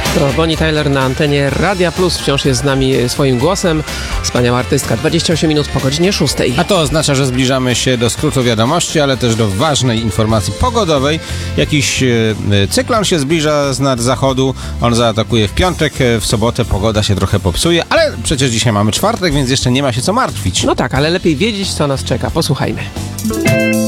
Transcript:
To Bonnie Tyler na antenie Radia Plus wciąż jest z nami swoim głosem. Wspaniała artystka. 28 minut po godzinie 6. A to oznacza, że zbliżamy się do skrótu wiadomości, ale też do ważnej informacji pogodowej. Jakiś cyklon się zbliża z nadzachodu. On zaatakuje w piątek, w sobotę pogoda się trochę popsuje, ale przecież dzisiaj mamy czwartek, więc jeszcze nie ma się co martwić. No tak, ale lepiej wiedzieć, co nas czeka. Posłuchajmy.